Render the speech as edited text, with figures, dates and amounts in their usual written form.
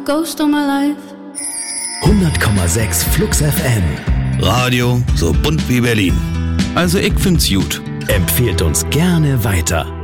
ghost all my life. 100,6 Flux FM. Radio so bunt wie Berlin. Also ich find's gut. Empfehlt uns gerne weiter.